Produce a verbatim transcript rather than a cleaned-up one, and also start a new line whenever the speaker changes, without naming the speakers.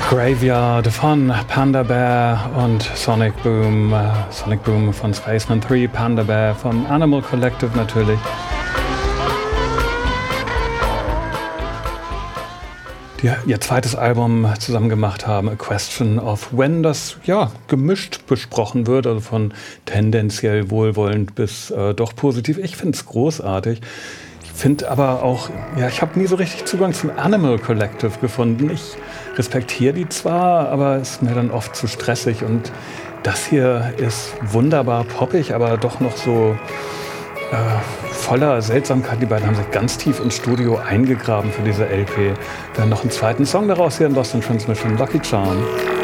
Graveyard von Panda Bear und Sonic Boom. Äh, Sonic Boom von Spaceman drei, Panda Bear von Animal Collective natürlich. Die ihr zweites Album zusammen gemacht haben, A Question of When, das ja gemischt besprochen wird, also von tendenziell wohlwollend bis äh, doch positiv. Ich finde es großartig. Ich finde aber auch, ja, ich habe nie so richtig Zugang zum Animal Collective gefunden. Ich respektiere die zwar, aber es ist mir dann oft zu stressig. Und das hier ist wunderbar poppig, aber doch noch so äh, voller Seltsamkeit. Die beiden haben sich ganz tief ins Studio eingegraben für diese L P. Wir haben noch einen zweiten Song daraus hier in Lost in Transmission, Lucky Charm.